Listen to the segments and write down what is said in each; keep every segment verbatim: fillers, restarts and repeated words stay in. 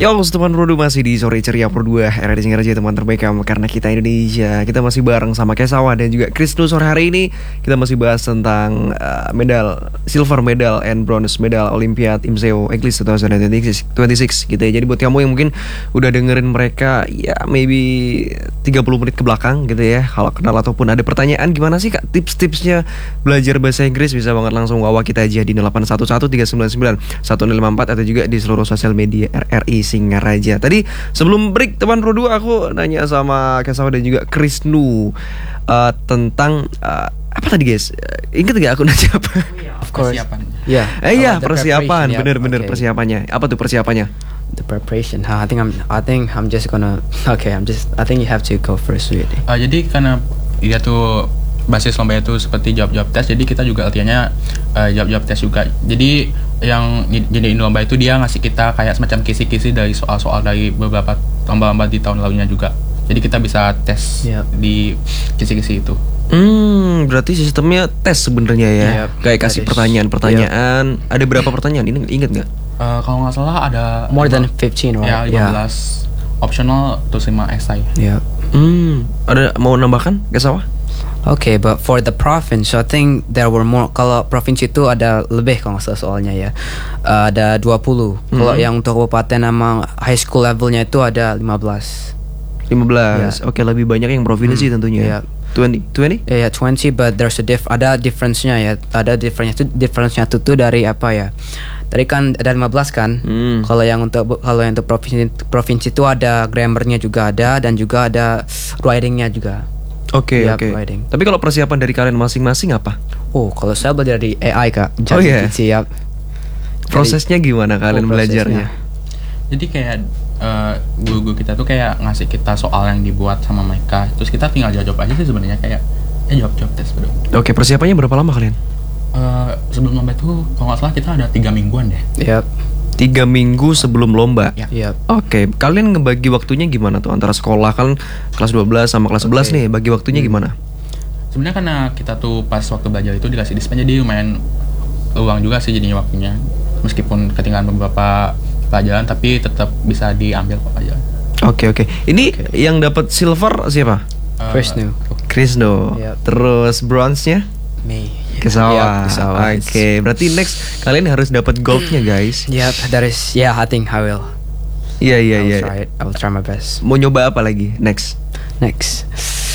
Yo, teman Produ masih di Sore Ceria Pro dua R R D Singaraja, teman terbaik kamu karena kita Indonesia. Kita masih bareng sama Kesawa dan juga Krisnu. Sore hari ini kita masih bahas tentang uh, medal silver medal and bronze medal Olympiad IMSEO English dua ribu dua puluh enam gitu ya. Jadi buat kamu yang mungkin udah dengerin mereka ya maybe tiga puluh menit ke belakang gitu ya, kalau kenal ataupun ada pertanyaan gimana sih Kak tips-tipsnya belajar bahasa Inggris, bisa banget langsung wawa kita aja di nol delapan satu satu tiga sembilan sembilan satu nol lima empat atau juga di seluruh sosial media R R I Singaraja. Tadi sebelum break teman Pro dua aku nanya sama Kesawa dan juga Krisnu uh, tentang uh, apa tadi guys? Uh, ingat gak aku nanya apa? Of course. Persiapan. Ya. Yeah. Eh iya, persiapan, bener-bener yeah. okay. persiapannya. Apa tuh persiapannya? The preparation. Huh? I think I'm I think I'm just gonna okay, I'm just I think you have to go first really. Uh, jadi karena dia tuh basis lomba itu seperti jawab-jawab tes, jadi kita juga latihannya uh, jawab-jawab tes juga. Jadi yang jadiin lomba itu dia ngasih kita kayak semacam kisi-kisi dari soal-soal dari beberapa lomba-lomba di tahun lalunya juga. Jadi kita bisa tes yep. di kisi-kisi itu. Hmm, berarti sistemnya tes sebenarnya ya. Yep, kayak kasih pertanyaan-pertanyaan. Yep. Ada berapa pertanyaan? Ini ingat nggak? Uh, kalau nggak salah ada more than fifteen, right? Ya, lima belas yeah. optional terus lima esai. Iya. Hmm, ada mau nambahkan Gak sawah? Okay, but for the province, I think there were more. Kalau provinsi itu ada lebih kalau nggak salah soalnya ya, uh, ada dua puluh. Mm-hmm. Kalau yang untuk kabupaten sama high school levelnya itu ada lima belas. lima belas. Yeah. Oke, okay, lebih banyak yang provinsi mm. tentunya. Yeah. twenty, twenty? Ya, yeah, twenty, but there's a diff. Ada difference-nya ya. Ada difference-nya itu difference-nya itu tuh dari apa ya? Tadi kan ada lima belas kan. Mm. Kalau yang untuk kalau yang untuk provinsi provinsi itu ada grammar-nya juga ada dan juga ada writing-nya juga. Oke, okay, oke. Okay. Tapi kalau persiapan dari kalian masing-masing apa? Oh, kalau saya belajar dari A I Kak. Jadi, oh iya. Yeah. Siap. Prosesnya gimana kalian oh, belajarnya? Jadi kayak uh, guru-guru kita tuh kayak ngasih kita soal yang dibuat sama mereka, terus kita tinggal jawab aja sih sebenarnya, kayak ya jawab-jawab tes bro. Oke, okay, persiapannya berapa lama kalian? Uh, sebelum lomba itu kalau nggak salah kita ada tiga mingguan deh. Yap. Tiga minggu sebelum lomba. Ya. Yep. Oke, okay. Kalian ngebagi waktunya gimana tuh antara sekolah kan kelas dua belas sama kelas okay. sebelas nih, bagi waktunya hmm. gimana? Sebenarnya karena kita tuh pas waktu belajar itu dikasih dispen, jadi lumayan luang juga sih jadinya waktunya. Meskipun ketinggalan beberapa pelajaran tapi tetap bisa diambil pelajaran. Oke, okay, oke. Okay. Ini okay. yang dapat silver siapa? Uh, Krisnu. Krisnu. Yep. Terus bronze-nya? Me. Kesawa. Oke, okay. Berarti next kalian harus dapat goldnya guys. Yep, that is yeah, I think I will. Iya iya iya. I will try my best. Mau nyoba apa lagi next? Next.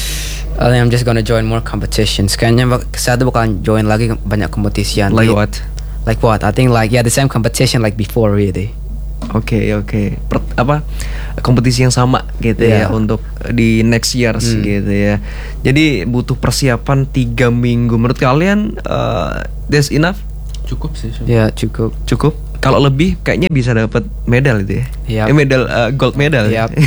I think I'm just gonna join more competitions. Kayaknya saya tuh bakal join lagi banyak kompetisian. Like what? Like what? I think like yeah the same competition like before really. Oke okay, oke. Okay. Apa kompetisi yang sama gitu yeah. ya untuk di next years hmm. gitu ya. Jadi butuh persiapan tiga minggu. Menurut kalian uh, that's enough? Cukup sih. Ya yeah, cukup. Cukup. Kalau lebih kayaknya bisa dapat medal itu ya. Yep. Eh, medal uh, gold medal. Yep.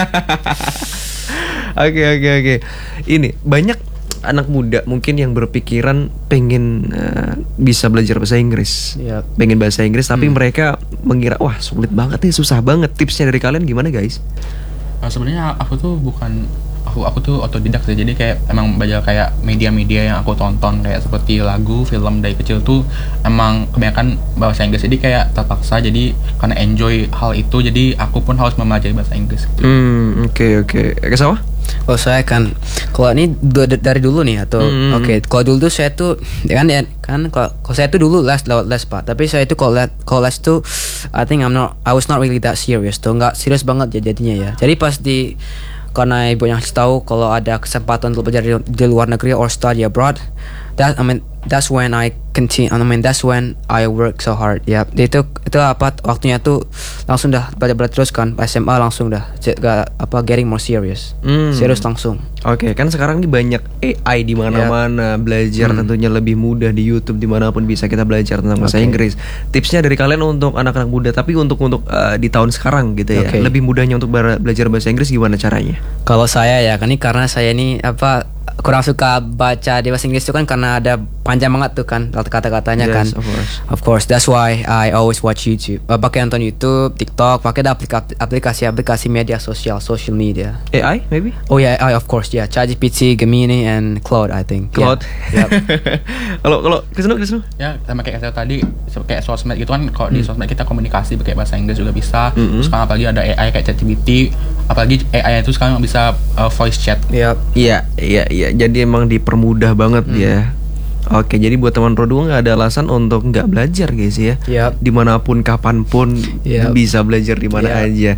Oke oke oke. Ini banyak anak muda mungkin yang berpikiran pengen uh, bisa belajar bahasa Inggris, yep. pengen bahasa Inggris, tapi hmm. mereka mengira wah sulit banget nih, susah banget. Tipsnya dari kalian gimana guys? Uh, sebenarnya aku tuh bukan aku aku tuh otodidak sih, jadi kayak emang belajar kayak media-media yang aku tonton kayak seperti lagu, film dari kecil tuh emang kebanyakan bahasa Inggris, jadi kayak terpaksa, jadi karena enjoy hal itu jadi aku pun harus mempelajari bahasa Inggris. Gitu. Hmm oke oke. Kayak sama? Oh saya kan kalau ini dari dulu nih atau hmm. oke okay, kalau dulu tuh saya tuh kan ya kan kalau, kalau saya tuh dulu les lewat les Pak, tapi saya tuh kalau les kalau les tuh I think I'm not I was not really that serious tuh, nggak serius banget ya jadinya ya. Jadi pas di karena ibu yang tahu kalau ada kesempatan untuk belajar di, di luar negeri or study abroad, that I mean that's when I continue. I mean that's when I work so hard. Ya, yep. itu itu apa waktunya tuh langsung dah belajar belajar terus kan S M A langsung dah gak, apa getting more serious. Hmm. Serius langsung. Oke, okay, kan sekarang ini banyak A I di mana-mana, yep. belajar hmm. tentunya lebih mudah di YouTube dimanapun bisa kita belajar tentang bahasa okay. Inggris. Tipsnya dari kalian untuk anak-anak muda, tapi untuk untuk uh, di tahun sekarang gitu ya, okay. lebih mudahnya untuk belajar bahasa Inggris gimana caranya? Kalau saya ya kan ini karena saya ini apa kurang suka baca di bahasa Inggris itu kan karena ada panjang banget tuh kan kata-katanya Yes, kan. of course. Of course, that's why I always watch YouTube. Uh, pakai nonton YouTube, TikTok, pakai aplika- aplikasi-aplikasi media sosial, social media. A I maybe? Oh yeah, I of course yeah, ChatGPT, Gemini, and Claude I think. Claude. Yeah. Yep. Kalau kalau Krisnu Krisnu? Ya sama kayak saya tadi kayak sosmed gitu kan, kalau Hmm. di sosmed kita komunikasi pakai bahasa Inggris juga bisa. Mm-mm. Terus sekarang apalagi ada A I kayak ChatGPT, apalagi A I itu sekarang bisa uh, voice chat. Yep. Iya, iya, iya. Jadi emang dipermudah banget dia. Oke, jadi buat teman Pro dua nggak ada alasan untuk nggak belajar guys ya. Yep. Dimanapun, kapanpun Yep. bisa belajar di mana Yep. aja.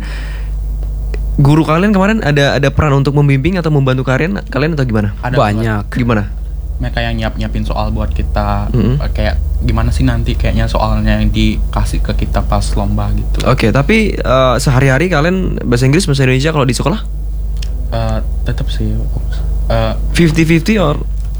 Guru kalian kemarin ada ada peran untuk membimbing atau membantu kalian kalian atau gimana? Ada Banyak. Gimana? mereka yang nyiap nyiapin soal buat kita. Mm-hmm. Kayak gimana sih nanti kayaknya soalnya yang dikasih ke kita pas lomba gitu. Oke, tapi eh, sehari-hari kalian bahasa Inggris bahasa Indonesia kalau di sekolah Eh, tetap sih eh, fifty fifty or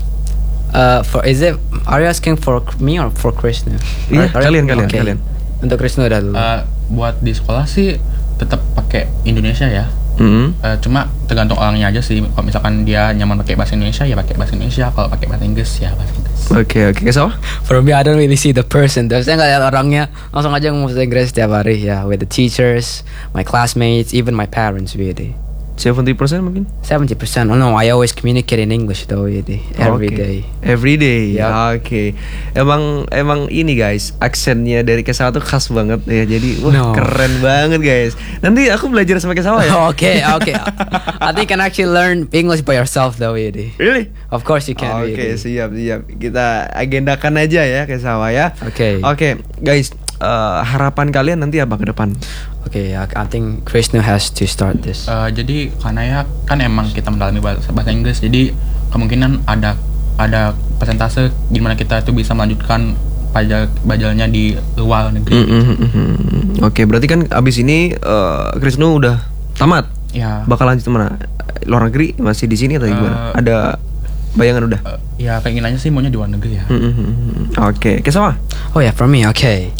Uh, for is it? Are you asking for me or for Krishna? Iya, Are- are- kalian, kalian, okay. kalian. Untuk Krishna udah dulu. eh, buat di sekolah sih tetap pakai Indonesia ya. Mhm. Eh, cuma tergantung orangnya aja sih. Kalau misalkan dia nyaman pakai bahasa Indonesia ya pakai bahasa Indonesia. Kalau pakai bahasa Inggris ya bahasa Inggris. Oke, oke, Kesawah? For me, I don't really see the person. Terus saya nggak lihat orangnya, langsung aja ngomong bahasa Inggris setiap hari ya, with the teachers, my classmates, even my parents really. seventy percent mungkin? seventy percent. Oh no, I always communicate in English though, really, every Oke. day. Every day. Yup. Oke. Emang emang ini guys, aksennya dari Kesawa tuh khas banget ya. Jadi wah No. keren banget guys. Nanti aku belajar sama Kesawa ya. Okay, okay. I think you can actually learn English by yourself though, really. Really? Of course you can. Oke, really. siap, siap. Kita agendakan aja ya Kesawa ya. Oke. Oke, guys, eh, harapan kalian nanti apa ke depan? Okay, I, I think Krishna has to start this. Eh, jadi karena ya kan emang kita mendalami bahasa, bahasa Inggris, jadi kemungkinan ada ada persentase gimana kita itu bisa melanjutkan pajak bajalnya di luar negeri. Mm, mm, mm, mm. Oke, berarti kan abis ini eh, Krisnu udah tamat. Ya. Bakal lanjut kemana? Luar negeri masih di sini atau gimana? Eh, Ada bayangan udah? Eh, ya keinginannya sih maunya di luar negeri ya. Mm, mm, mm. Oke, Kesawa? Oh yeah, for me, okay.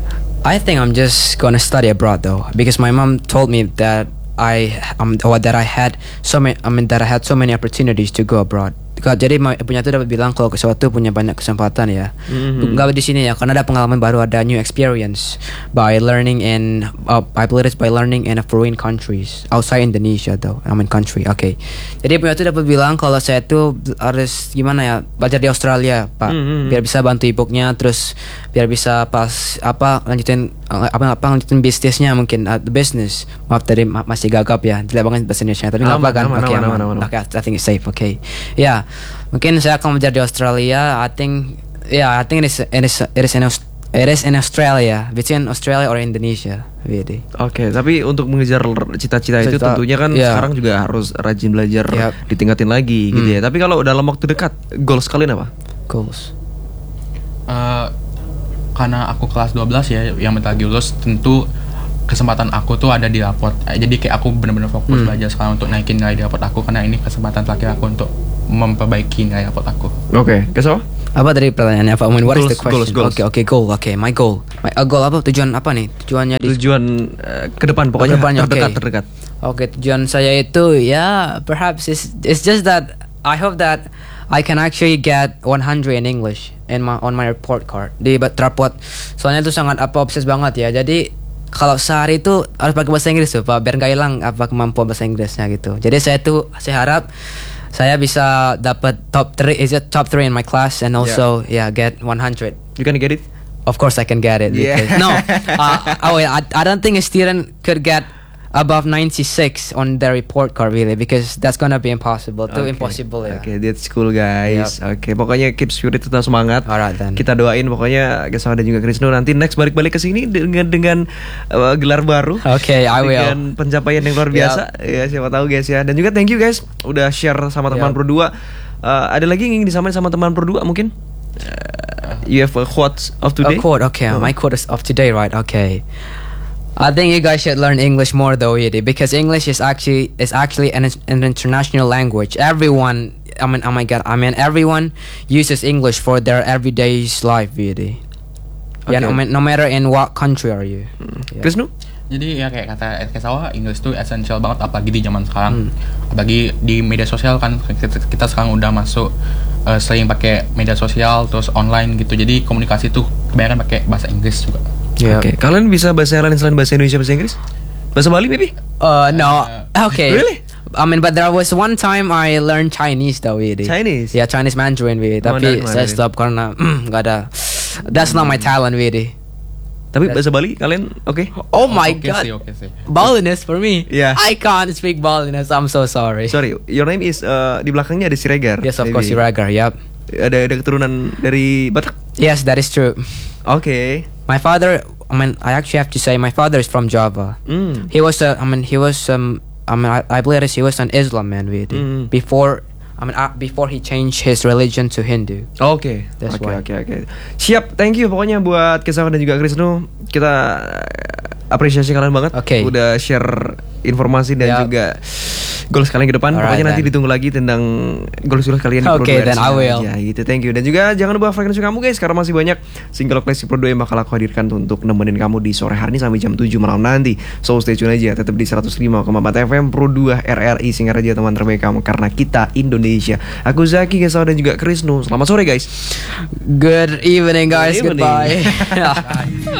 I think I'm just gonna study abroad though, because my mom told me that I um or that I had so many I mean that I had so many opportunities to go abroad. Ka- Jadi ma- punya tuh dapat bilang kalau sesuatu punya banyak kesempatan ya. Mhm. Enggak di sini ya, karena ada pengalaman baru, ada new experience by learning in uh, I believe it's by learning in a foreign countries outside Indonesia though. I mean country. Oke. Jadi punya tuh dapat bilang kalau saya tuh harus gimana ya, belajar di Australia, Pak. Mhm. Biar bisa bantu ibunya, terus biar bisa pas apa lanjutin uh, apa apa lanjutin bisnisnya mungkin uh, the business. Maaf tadi ma- masih gagap ya, jelek banget bahasa Indonesia, tapi nggak Aman, apa kan? aman, Oke, aman, aman. aman, aman. Oke, I think it's safe. Oke, ya mungkin saya akan belajar di Australia. I think yeah, I think it is it is it is in Aus- it is in Australia, between Australia or Indonesia, really. Oke, tapi untuk mengejar cita-cita itu Cita- tentunya kan iya. sekarang juga harus rajin belajar, Yap. ditingkatin lagi gitu Hmm. ya. Tapi kalau dalam waktu dekat, goals kalian apa? Goals. Eh, karena aku kelas dua belas ya yang bentar lagi lulus, tentu kesempatan aku tuh ada di raport. Eh, jadi kayak aku benar-benar fokus Hmm. belajar sekarang untuk naikin nilai di raport aku, karena ini kesempatan terakhir aku untuk memperbaiki nilai raport aku. Oke, Kesawa? Apa tadi pertanyaannya, Pak? I mean, what is the Goals, question? goals, goals. Oke, oke, goal. Oke, my goal. My uh, goal apa? Tujuan apa nih? Tujuannya di Tujuan eh, ke depan pokoknya Ke depannya, terdekat oke. terdekat. Oke, tujuan saya itu ya perhaps it's, it's just that I hope that I can actually get one hundred in English in my on my report card di bat- raport. Soalnya itu sangat apa obses banget ya. Jadi kalau sehari itu harus pakai bahasa Inggris tuh, Pak, biar nggak hilang apa kemampuan bahasa Inggrisnya gitu. Jadi saya tuh saya harap saya bisa dapat top three, is it top three in my class, and also yeah, get one hundred. You can get it? Of course I can get it. Yeah. Because, no, uh, oh, I, I don't think a student could get above ninety-six on their report card really, because that's gonna be impossible. Too Oke. impossible ya. Oke, that's cool guys. Oke, pokoknya keep spirit, tetap semangat. Alright then. Kita doain pokoknya Kesawa dan juga Krisnu nanti next balik-balik ke sini dengan dengan uh, gelar baru. Okay, I will. Dengan pencapaian yang luar biasa. Ya, siapa tahu guys ya. Dan juga thank you guys udah share sama teman Yap. Pro dua. Uh, ada lagi yang ingin disampaikan sama teman Pro dua mungkin? Uh, you have a quote of today? A quote, okay. Oh. My quote is of today, right? Okay. I think you guys should learn English more though, really, because English is actually is actually an, an international language. Everyone, I mean, oh my god, I mean, everyone uses English for their everyday life, really. Yeah, Okay. no, ma- no matter in what country are you. Yeah. Krisnu? Jadi ya kayak kata Kesawa, Inggris itu essential banget apalagi di zaman sekarang. Hmm. Apalagi di media sosial kan kita, kita sekarang udah masuk uh, sering pakai media sosial terus online gitu. Jadi komunikasi tuh kebanyakan pakai bahasa Inggris juga. Yeah. Oke, okay. Kalian bisa bahasa lain selain bahasa Indonesia, bahasa Inggris? Bahasa Bali maybe? Uh, no. Okay. Really? I mean, but there was one time I learned Chinese though, really. Chinese? Yeah, Chinese Mandarin, really. Tapi Mandarin, saya Mandarin. stop karena nggak ada. That's not my talent, really. Tapi bahasa Bali kalian oke? Okay? Oh my Oke god. sih, oke sih. Balinese for me. Yeah. I can't speak Balinese. I'm so sorry. Sorry, your name is uh, di belakangnya ada Siregar. Yes, of maybe. course, Siregar. Yep. Ada ada keturunan dari Batak. Yes, that is true. Oke. Okay. My father. I mean, I actually have to say my father is from Java. Mm. He was. A, I mean, he was. Um. I mean, I, I believe he was an Islam man, really. Mm. Before. I mean, uh, before he changed his religion to Hindu. Oke, That's oke, why. oke, oke. Siap, thank you pokoknya buat Kesawan dan juga Krisnu. Kita apresiasi kalian banget. Oke. Udah share informasi dan Yap. juga goals kalian ke depan. Alright, Pokoknya nanti then. ditunggu lagi tentang goals-goals kalian di Pro Oke, dua then I will. Ya, gitu. Thank you. Dan juga jangan lupa frekuensi kamu guys, karena masih banyak single koleksi Pro dua yang bakal aku hadirkan untuk nemenin kamu di sore hari ini sampai jam tujuh malam nanti. So stay tune aja, tetap di seratus lima koma empat F M Pro dua R R I Singer aja teman terbaik kamu, karena kita Indonesia. Aku Zaki, Kesawan dan juga Krisnu. Selamat sore guys. Good evening, guys. Good evening. Goodbye.